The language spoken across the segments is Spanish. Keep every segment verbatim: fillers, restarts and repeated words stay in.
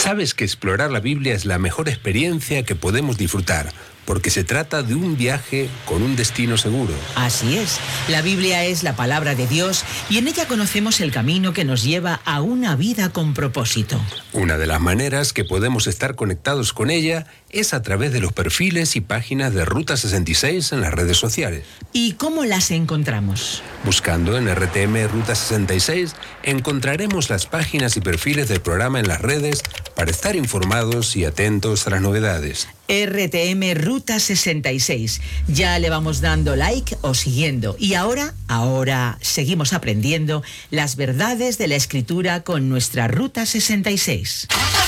Sabes que explorar la Biblia es la mejor experiencia que podemos disfrutar, porque se trata de un viaje con un destino seguro. Así es. La Biblia es la palabra de Dios y en ella conocemos el camino que nos lleva a una vida con propósito. Una de las maneras que podemos estar conectados con ella es a través de los perfiles y páginas de Ruta sesenta y seis en las redes sociales. ¿Y cómo las encontramos? Buscando en R T M Ruta sesenta y seis encontraremos las páginas y perfiles del programa en las redes para estar informados y atentos a las novedades. R T M Ruta sesenta y seis. Ya le vamos dando like o siguiendo. Y ahora, ahora seguimos aprendiendo las verdades de la Escritura con nuestra Ruta sesenta y seis.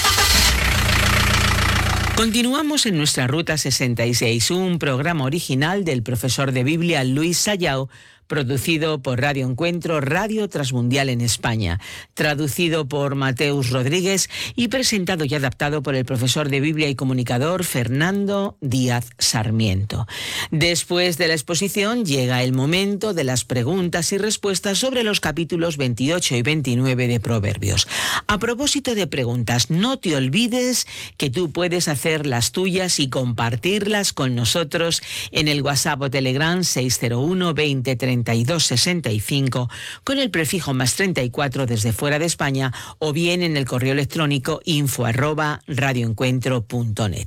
Continuamos en nuestra Ruta sesenta y seis, un programa original del profesor de Biblia Luis Sayao, producido por Radio Encuentro, Radio Transmundial en España, traducido por Mateus Rodríguez y presentado y adaptado por el profesor de Biblia y comunicador Fernando Díaz Sarmiento. Después de la exposición llega el momento de las preguntas y respuestas sobre los capítulos veintiocho y veintinueve de Proverbios. A propósito de preguntas, no te olvides que tú puedes hacer las tuyas y compartirlas con nosotros en el WhatsApp o Telegram seis cero uno veinte treinta y dos sesenta y cinco con el prefijo más treinta y cuatro desde fuera de España o bien en el correo electrónico info arroba radioencuentro punto net.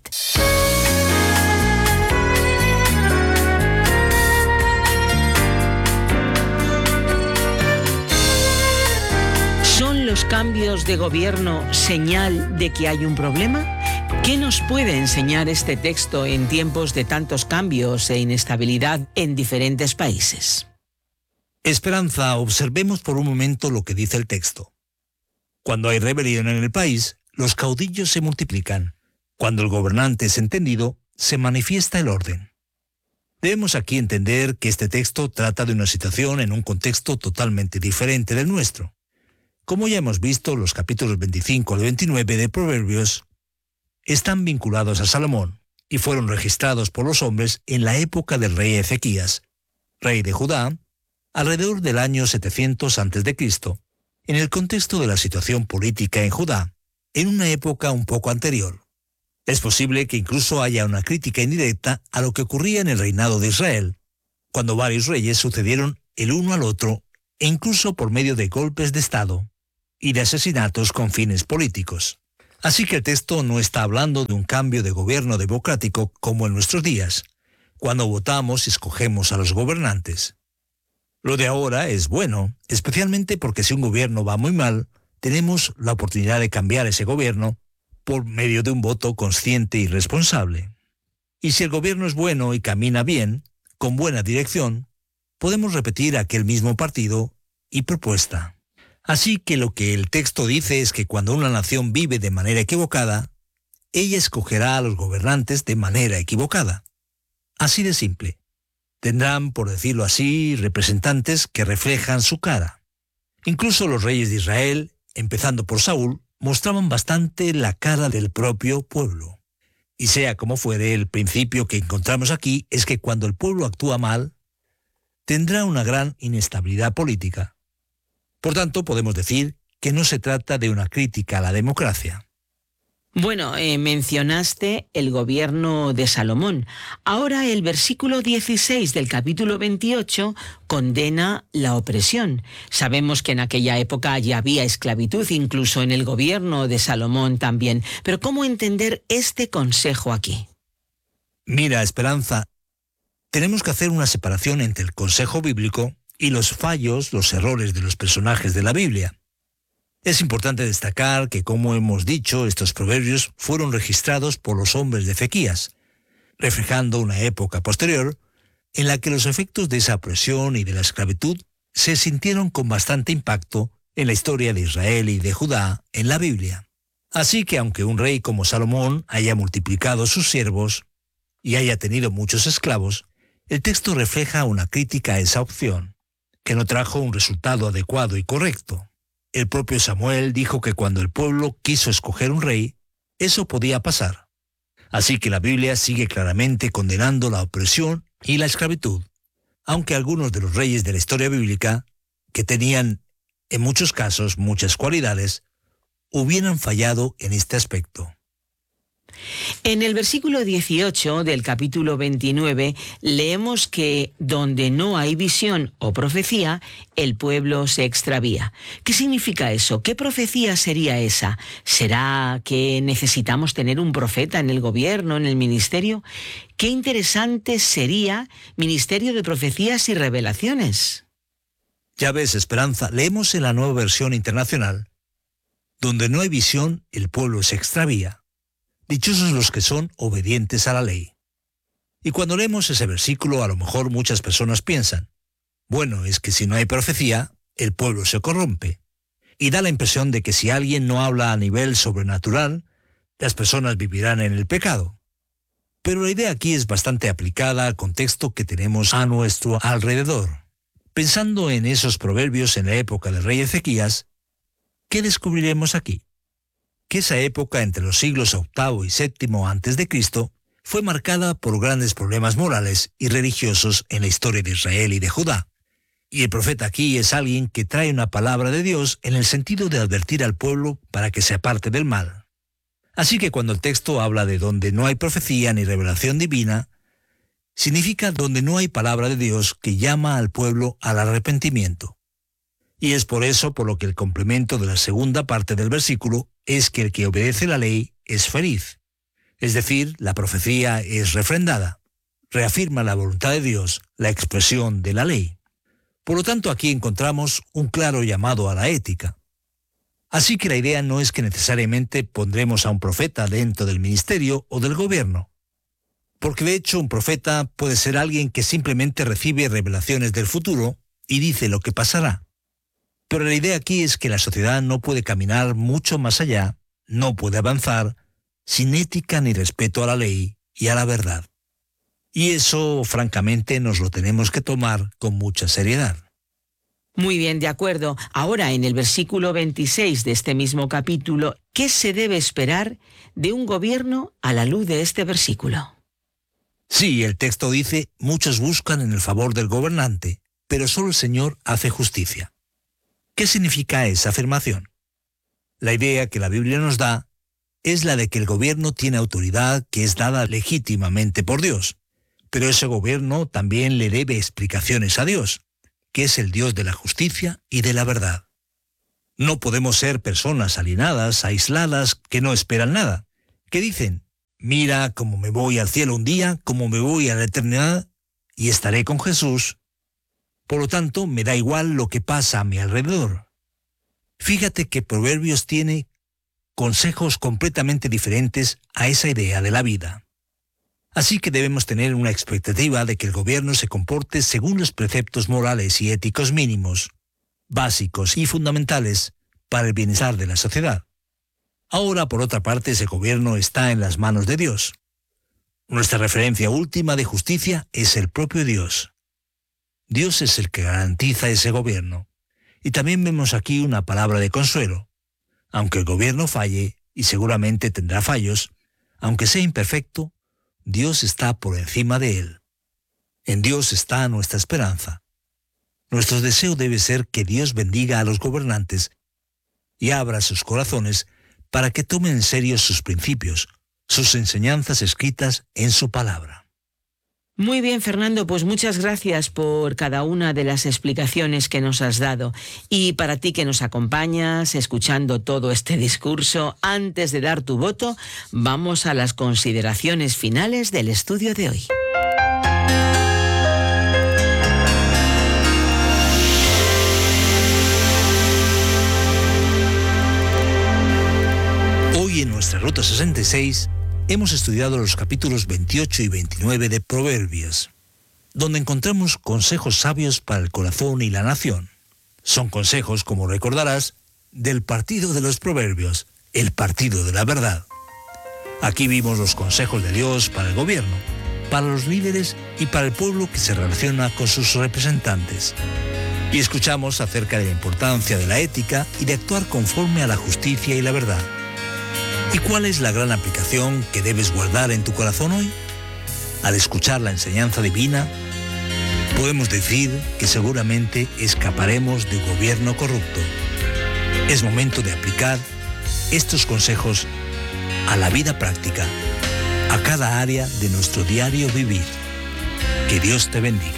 ¿Son los cambios de gobierno señal de que hay un problema? ¿Qué nos puede enseñar este texto en tiempos de tantos cambios e inestabilidad en diferentes países? Esperanza, observemos por un momento lo que dice el texto. Cuando hay rebelión en el país, los caudillos se multiplican. Cuando el gobernante es entendido, se manifiesta el orden. Debemos aquí entender que este texto trata de una situación en un contexto totalmente diferente del nuestro. Como ya hemos visto, los capítulos veinticinco al veintinueve de Proverbios están vinculados a Salomón y fueron registrados por los hombres en la época del rey Ezequías, rey de Judá, alrededor del año setecientos antes de Cristo, en el contexto de la situación política en Judá, en una época un poco anterior. Es posible que incluso haya una crítica indirecta a lo que ocurría en el reinado de Israel, cuando varios reyes sucedieron el uno al otro, e incluso por medio de golpes de Estado y de asesinatos con fines políticos. Así que el texto no está hablando de un cambio de gobierno democrático como en nuestros días, cuando votamos y escogemos a los gobernantes. Lo de ahora es bueno, especialmente porque si un gobierno va muy mal, tenemos la oportunidad de cambiar ese gobierno por medio de un voto consciente y responsable. Y si el gobierno es bueno y camina bien, con buena dirección, podemos repetir aquel mismo partido y propuesta. Así que lo que el texto dice es que cuando una nación vive de manera equivocada, ella escogerá a los gobernantes de manera equivocada. Así de simple. Tendrán, por decirlo así, representantes que reflejan su cara. Incluso los reyes de Israel, empezando por Saúl, mostraban bastante la cara del propio pueblo. Y sea como fuere, el principio que encontramos aquí es que cuando el pueblo actúa mal, tendrá una gran inestabilidad política. Por tanto, podemos decir que no se trata de una crítica a la democracia. Bueno, eh, mencionaste el gobierno de Salomón. Ahora el versículo dieciséis del capítulo veintiocho condena la opresión. Sabemos que en aquella época ya había esclavitud, incluso en el gobierno de Salomón también. Pero ¿cómo entender este consejo aquí? Mira, Esperanza, tenemos que hacer una separación entre el consejo bíblico y los fallos, los errores de los personajes de la Biblia. Es importante destacar que, como hemos dicho, estos proverbios fueron registrados por los hombres de Ezequías, reflejando una época posterior en la que los efectos de esa opresión y de la esclavitud se sintieron con bastante impacto en la historia de Israel y de Judá en la Biblia. Así que aunque un rey como Salomón haya multiplicado sus siervos y haya tenido muchos esclavos, el texto refleja una crítica a esa opción, que no trajo un resultado adecuado y correcto. El propio Samuel dijo que cuando el pueblo quiso escoger un rey, eso podía pasar. Así que la Biblia sigue claramente condenando la opresión y la esclavitud, aunque algunos de los reyes de la historia bíblica, que tenían en muchos casos muchas cualidades, hubieran fallado en este aspecto. En el versículo dieciocho del capítulo veintinueve leemos que donde no hay visión o profecía, el pueblo se extravía. ¿Qué significa eso? ¿Qué profecía sería esa? ¿Será que necesitamos tener un profeta en el gobierno, en el ministerio? Qué interesante sería ministerio de profecías y revelaciones. Ya ves, Esperanza, leemos en la Nueva Versión Internacional: donde no hay visión, el pueblo se extravía. Dichosos los que son obedientes a la ley. Y cuando leemos ese versículo, a lo mejor muchas personas piensan, bueno, es que si no hay profecía, el pueblo se corrompe. Y da la impresión de que si alguien no habla a nivel sobrenatural, las personas vivirán en el pecado. Pero la idea aquí es bastante aplicada al contexto que tenemos a nuestro alrededor. Pensando en esos proverbios en la época del rey Ezequías, ¿qué descubriremos aquí? Que esa época entre los siglos octavo y séptimo antes de Cristo fue marcada por grandes problemas morales y religiosos en la historia de Israel y de Judá. Y el profeta aquí es alguien que trae una palabra de Dios en el sentido de advertir al pueblo para que se aparte del mal. Así que cuando el texto habla de donde no hay profecía ni revelación divina, significa donde no hay palabra de Dios que llama al pueblo al arrepentimiento. Y es por eso por lo que el complemento de la segunda parte del versículo es que el que obedece la ley es feliz. Es decir, la profecía es refrendada. Reafirma la voluntad de Dios, la expresión de la ley. Por lo tanto, aquí encontramos un claro llamado a la ética. Así que la idea no es que necesariamente pondremos a un profeta dentro del ministerio o del gobierno. Porque de hecho un profeta puede ser alguien que simplemente recibe revelaciones del futuro y dice lo que pasará. Pero la idea aquí es que la sociedad no puede caminar mucho más allá, no puede avanzar, sin ética ni respeto a la ley y a la verdad. Y eso, francamente, nos lo tenemos que tomar con mucha seriedad. Muy bien, de acuerdo. Ahora, en el versículo veintiséis de este mismo capítulo, ¿qué se debe esperar de un gobierno a la luz de este versículo? Sí, el texto dice, muchos buscan en el favor del gobernante, pero solo el Señor hace justicia. ¿Qué significa esa afirmación? La idea que la Biblia nos da es la de que el gobierno tiene autoridad que es dada legítimamente por Dios, pero ese gobierno también le debe explicaciones a Dios, que es el Dios de la justicia y de la verdad. No podemos ser personas alienadas, aisladas, que no esperan nada, que dicen, mira cómo me voy al cielo un día, cómo me voy a la eternidad, y estaré con Jesús. Por lo tanto, me da igual lo que pasa a mi alrededor. Fíjate que Proverbios tiene consejos completamente diferentes a esa idea de la vida. Así que debemos tener una expectativa de que el gobierno se comporte según los preceptos morales y éticos mínimos, básicos y fundamentales para el bienestar de la sociedad. Ahora, por otra parte, ese gobierno está en las manos de Dios. Nuestra referencia última de justicia es el propio Dios. Dios es el que garantiza ese gobierno. Y también vemos aquí una palabra de consuelo. Aunque el gobierno falle, y seguramente tendrá fallos, aunque sea imperfecto, Dios está por encima de él. En Dios está nuestra esperanza. Nuestro deseo debe ser que Dios bendiga a los gobernantes y abra sus corazones para que tomen en serio sus principios, sus enseñanzas escritas en su palabra. Muy bien, Fernando, pues muchas gracias por cada una de las explicaciones que nos has dado. Y para ti que nos acompañas, escuchando todo este discurso, antes de dar tu voto, vamos a las consideraciones finales del estudio de hoy. Hoy en nuestra Ruta sesenta y seis hemos estudiado los capítulos veintiocho y veintinueve de Proverbios, donde encontramos consejos sabios para el corazón y la nación. Son consejos, como recordarás, del partido de los Proverbios, el partido de la verdad. Aquí vimos los consejos de Dios para el gobierno, para los líderes y para el pueblo que se relaciona con sus representantes. Y escuchamos acerca de la importancia de la ética y de actuar conforme a la justicia y la verdad. ¿Y cuál es la gran aplicación que debes guardar en tu corazón hoy? Al escuchar la enseñanza divina, podemos decir que seguramente escaparemos de un gobierno corrupto. Es momento de aplicar estos consejos a la vida práctica, a cada área de nuestro diario vivir. Que Dios te bendiga.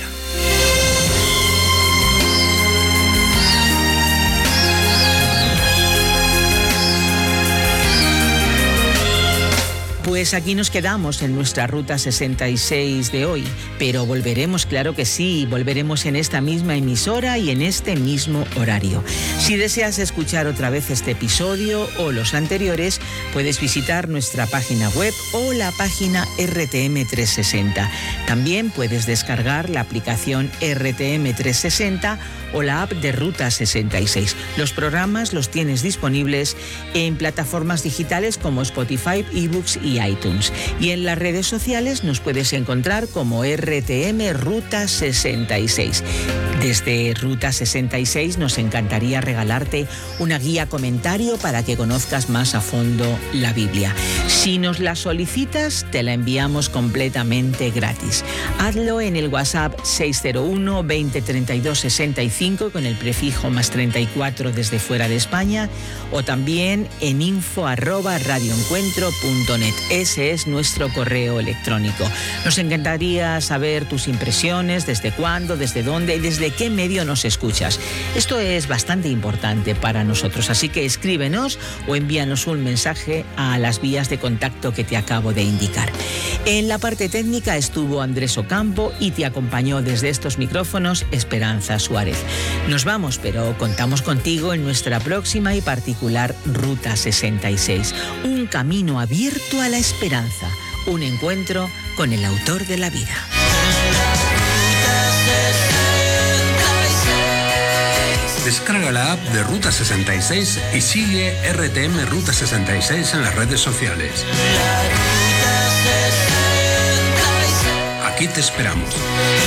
Pues aquí nos quedamos en nuestra Ruta sesenta y seis de hoy, pero volveremos, claro que sí, volveremos en esta misma emisora y en este mismo horario. Si deseas escuchar otra vez este episodio o los anteriores, puedes visitar nuestra página web o la página R T M trescientos sesenta. También puedes descargar la aplicación R T M trescientos sesenta o la app de Ruta sesenta y seis. Los programas los tienes disponibles en plataformas digitales como Spotify, eBooks y iTunes. Y en las redes sociales nos puedes encontrar como R T M Ruta sesenta y seis. Desde Ruta sesenta y seis nos encantaría regalarte una guía comentario para que conozcas más a fondo la Biblia. Si nos la solicitas, te la enviamos completamente gratis. Hazlo en el WhatsApp seis cero uno, veinte, treinta y dos, sesenta y cinco con el prefijo más treinta y cuatro desde fuera de España, o también en info arroba radioencuentro punto net. Ese es nuestro correo electrónico. Nos encantaría saber tus impresiones, desde cuándo, desde dónde y desde qué medio nos escuchas. Esto es bastante importante para nosotros, así que escríbenos o envíanos un mensaje a las vías de contacto que te acabo de indicar. En la parte técnica estuvo Andrés Ocampo y te acompañó desde estos micrófonos Esperanza Suárez. Nos vamos, pero contamos contigo en nuestra próxima y particular Ruta sesenta y seis. Un camino abierto a la esperanza. Un encuentro con el autor de la vida. Descarga la app de Ruta sesenta y seis y sigue R T M Ruta sesenta y seis en las redes sociales. Aquí te esperamos.